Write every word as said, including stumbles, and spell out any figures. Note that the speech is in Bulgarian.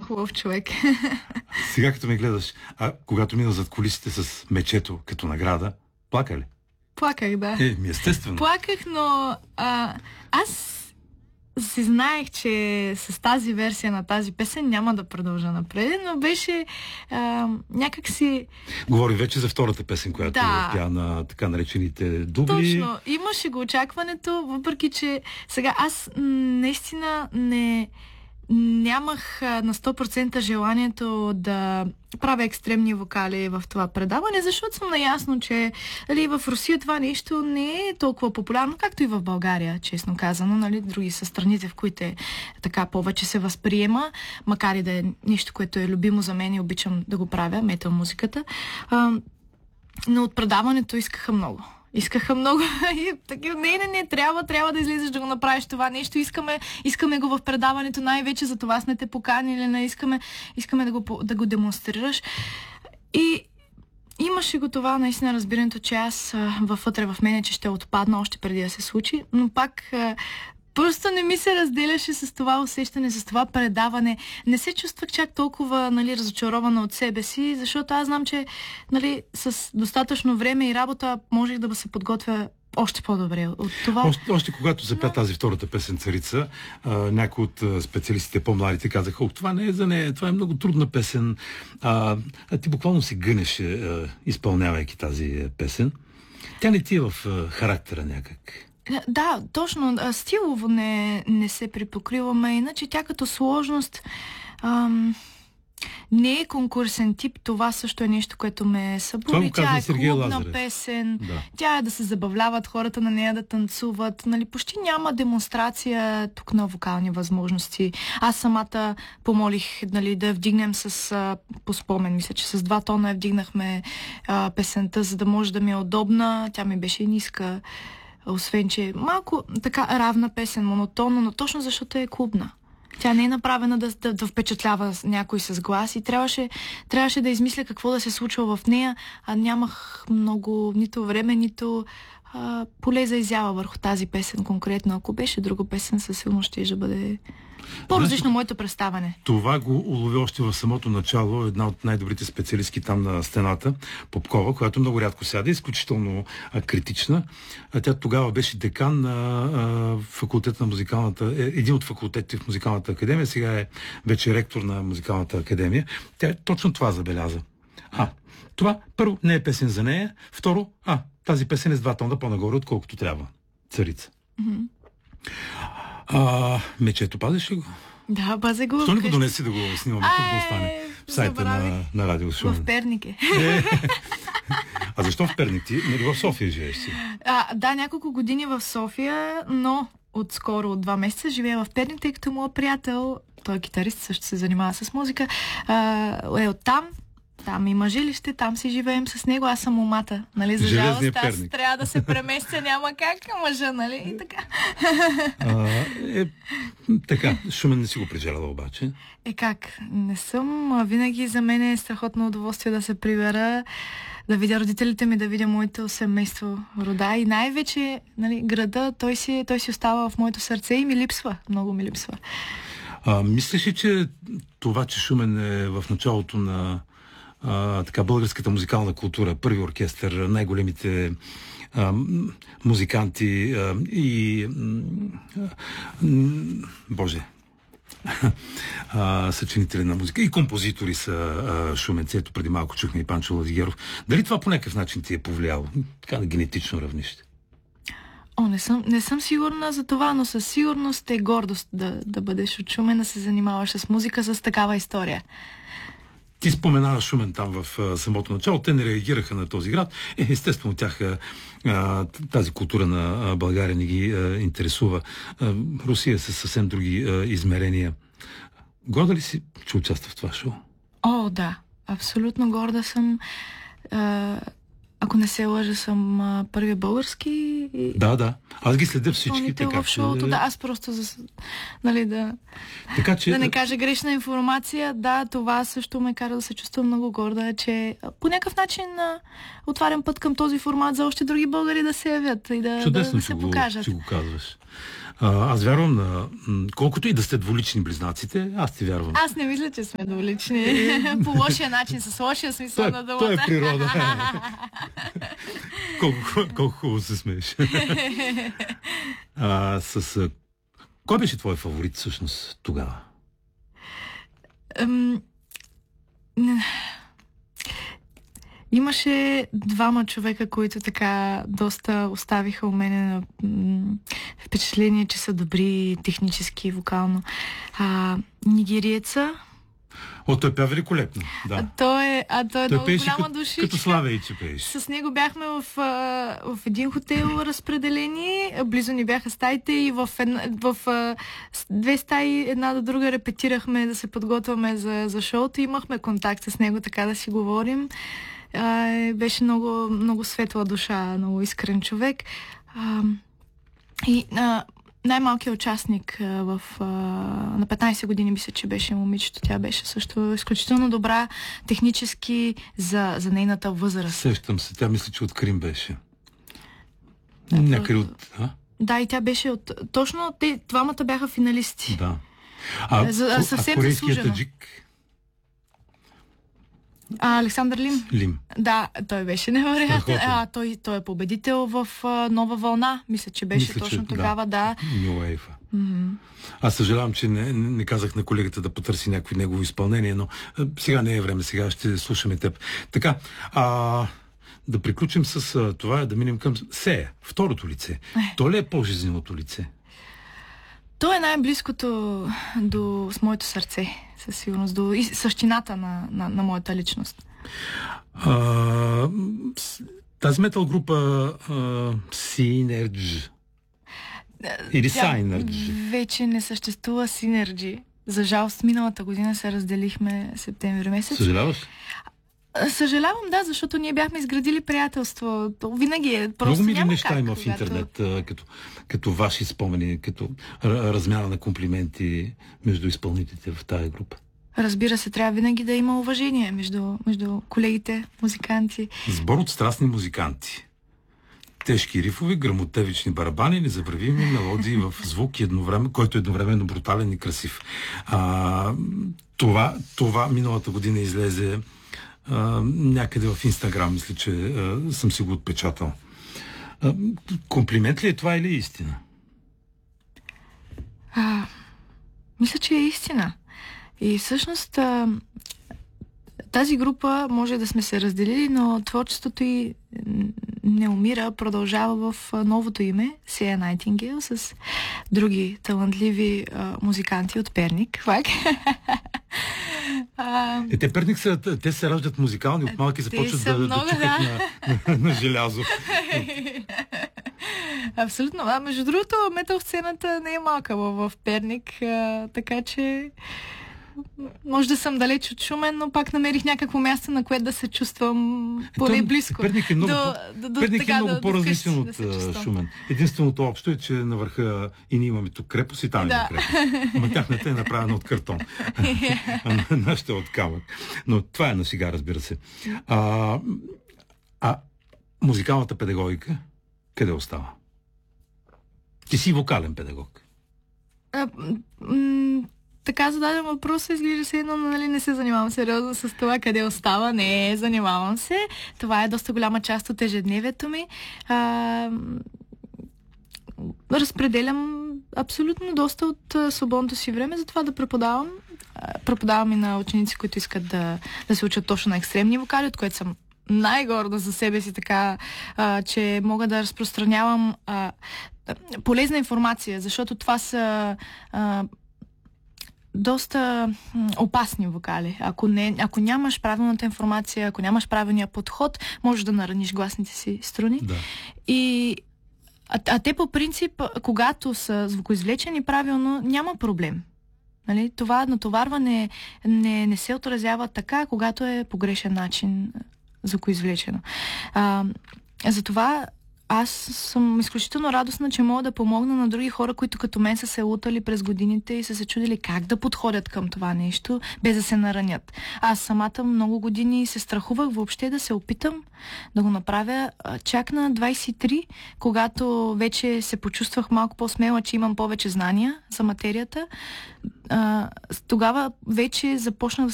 хубав човек. Сега като ме гледаш, а когато мина зад кулисите с мечето като награда, плака ли? Плаках, да. Е, ми естествено. Плаках, но а, аз си знаех, че с тази версия на тази песен няма да продължа напред, но беше а, някак си... Говори вече за втората песен, която да. Тя на така наречените дубли. Точно. Имаше го очакването, въпреки че сега аз наистина не... нямах на сто процента желанието да правя екстремни вокали в това предаване, защото съм наясно, че нали, в Русия това нещо не е толкова популярно, както и в България, честно казано. Нали, други са страните, в които е, така повече се възприема, макар и да е нещо, което е любимо за мен и обичам да го правя, метал музиката. А, но от предаването искаха много. Искаха много и така, не, не, не, трябва, трябва да излизаш да го направиш това нещо. Искаме, искаме го в предаването, най-вече за това сме те поканили, не искаме, искаме да го, да го демонстрираш. И имаше го това, наистина, разбирането, че аз вътре в мене, че ще отпадна още преди да се случи, но пак просто не ми се разделяше с това усещане, с това предаване. Не се чувствах чак толкова нали, разочарована от себе си, защото аз знам, че нали, с достатъчно време и работа можех да се подготвя още по-добре от това. Още, още когато запя но... тази втората песен Царица, а, някои от а, специалистите по-младите казаха, о, това не е за нея, това е много трудна песен. А, а ти буквално се гънеше, а, изпълнявайки тази песен. Тя не ти е в а, характера някак. Да, точно. Стилово не, не се припокриваме, иначе тя като сложност ам, не е конкурсен тип. Това също е нещо, което ме събуди. Тя е Сергей клубна Лазарев. песен, да. Тя е да се забавляват хората на нея, да танцуват. Нали, почти няма демонстрация тук на вокални възможности. Аз самата помолих нали, да я вдигнем с, а, по спомен, мисля, че с два тона я вдигнахме а, песента, за да може да ми е удобна. Тя ми беше ниска. Освен, че малко така равна песен, монотонно, но точно защото е клубна. Тя не е направена да, да, да впечатлява някой с глас и трябваше, трябваше да измисля какво да се случва в нея, а нямах много нито време, нито а, поле за изява върху тази песен конкретно. Ако беше друга песен, със сигурно ще да бъде по-различно моето представяне. Това го улови още в самото начало една от най-добрите специалистки там на стената, Попкова, която много рядко сяда, изключително а, критична. А тя тогава беше декан на а, факултета на музикалната, е, един от факултетите в музикалната академия, сега е вече ректор на музикалната академия. Тя точно това забеляза. А, това първо не е песен за нея, второ, а, тази песен е с два тона по-нагоре, отколкото трябва. Царица. Mm-hmm. А, мечето пазиш ли го? Да, пазя го. Що не го донеси да го снимаме тук да остане в сайта на, на Радио Шумен? В Перник е. А защо в Перник? Ти нали в София живееш си? А, да, няколко години в София, но отскоро, от два месеца живея в Перник, тъй като моят приятел, той е китарист, също се занимава с музика, а, е оттам. Там има жилище, там си живеем с него, аз съм момата, нали, за жалост, аз трябва да се преместя, няма как, мъжа, нали, и така. А, е, така, Шумен не си го прежаляла обаче. Е как, не съм, винаги за мен е страхотно удоволствие да се прибера, да видя родителите ми, да видя моето семейство, рода и най-вече, нали, града, той си, той си остава в моето сърце и ми липсва, много ми липсва. А, мислиш ли, че това, че Шумен е в началото на А, така, българската музикална култура, първи оркестър, най-големите а, музиканти а, и а, боже а, съчинители на музика и композитори са а, шуменци. Ето преди малко чухме и Панчо Ладигеров. Дали това по някакъв начин ти е повлияло? Така на генетично равнище? О, не съм, не съм сигурна за това, но със сигурност е гордост да, да бъдеш от Шумен, да се занимаваш с музика с такава история. Ти споменава Шумен там в а, самото начало. Те не реагираха на този град. Е, естествено, тях а, тази култура на а, България не ги а, интересува. А, Русия са съвсем други а, измерения. Горда ли си, че участва в това шоу? О, да. Абсолютно горда съм. А, ако не се лъжа, съм а, първия български. Да, да. Аз ги следя всички. Така, в шоуто, че... да, аз просто за, нали, да, така, че... да не кажа грешна информация. Да, това също ме кара да се чувствам много горда, че по някакъв начин а, отварям път към този формат за още други българи да се явят и да, чудесно, да, да се го, покажат. Чудесно, че го казваш. А, аз вярвам на... Колкото и да сте двулични близнаците, аз ти вярвам. Аз не мисля, че сме двулични. По лошия начин, с лошия смисъл той, на думата. той е природа. колко, колко хубаво се смееш. а, с... Кой беше твой фаворит всъщност тогава? Ам... Имаше двама човека, които така доста оставиха у мене на м- впечатление, че са добри технически и вокално. А, нигериеца. О, той пя великолепно. Да. А той е, а той е той много голяма като, душичка. Като Славейче пееше. С него бяхме в, в един хотел разпределени, близо ни бяха стаите и в, една, в две стаи една до друга репетирахме да се подготвяме за, за шоуто. Имахме контакт с него, така да си говорим. А, беше много, много светла душа, много искрен човек. А, и а, най-малкият участник а, в, а, на петнайсет години, мисля, че беше момичето. Тя беше също изключително добра технически за, за нейната възраст. Сещам се, тя мисля, че от Крим беше. Да, някъде от... А? Да, и тя беше от... Точно те, двамата бяха финалисти. Да. А, за, а, съвсем а корейският заслужено. таджик? А, Александър Лим? Лим. Да, той беше невероятен. А, той, той е победител в а, Нова вълна. Мисля, че беше Мисля, точно че, тогава, да. New Wave. Mm-hmm. Аз съжалявам, че не, не казах на колегата да потърси някакви негово изпълнение, но а, сега не е време, сега ще слушаме теб. Така, а, да приключим с а, това, да минем към Сея, второто лице. Е. То ли е по-жизненото лице? То е най-близкото до с моето сърце, със сигурност, до и същината на, на, на моята личност. А, тази метал група а, Synergy или Synergy вече не съществува Synergy. За жалост, миналата година се разделихме септември месец. Съжаляваш? Съжалявам, да, защото ние бяхме изградили приятелство. То винаги е. Просто много мили няма неща как, има в когато... интернет, а, като, като ваши спомени, като размяна на комплименти между изпълнителите в тая група. Разбира се, трябва винаги да има уважение между, между колегите, музиканти. Сбор от страстни музиканти. Тежки рифове, грамотевични барабани, незабравими мелодии в звук, едновременно, който е едновременно брутален и красив. А, това, това миналата година излезе а, някъде в Инстаграм, мисля, че а, съм си го отпечатал. А, комплимент ли е това или е истина? А, мисля, че е истина. И всъщност а, тази група може да сме се разделили, но творчеството й не умира, продължава в новото име Сея Найтингейл с други талантливи а, музиканти от Перник. а, е, те Перник са, те се раждат музикални, от малки започват да, много, да чукат да. на, на, на желязо. Абсолютно. А между другото, метал сцената не е малка в, в Перник, а, така че може да съм далеч от Шумен, но пак намерих някакво място, на което да се чувствам поне близко. Перник е много, до, до, до, Перник така, е много да, по-различен да от да Шумен. Единственото общо е, че на върха и ние имаме тук крепост и там да. има крепост. Ама тяхната е направена от картон. А нашата е от камък. Но това е на сега, разбира се. А, а музикалната педагогика къде остава? Ти си вокален педагог. А, м- така зададен въпрос, изглежда се едно, нали, не се занимавам сериозно с това къде остава. Не, занимавам се. Това е доста голяма част от ежедневието ми. А, разпределям абсолютно доста от а, свободното си време за това да преподавам. А, преподавам и на ученици, които искат да, да се учат точно на екстремни вокали, от което съм най-горда за себе си, така, а, че мога да разпространявам а, полезна информация, защото това са а, доста м, опасни вокали. Ако, не, ако нямаш правилната информация, ако нямаш правилния подход, можеш да нараниш гласните си струни. Да. И, а, а те по принцип, когато са звукоизвлечени правилно, няма проблем. Нали? Това натоварване не, не се отразява така, когато е по грешен начин звукоизвлечено. А, затова аз съм изключително радостна, че мога да помогна на други хора, които като мен са се лутали през годините и са се чудили как да подходят към това нещо, без да се наранят. Аз самата много години се страхувах въобще да се опитам да го направя чак на двайсет и три, когато вече се почувствах малко по-смела, че имам повече знания за материята. Тогава вече започнах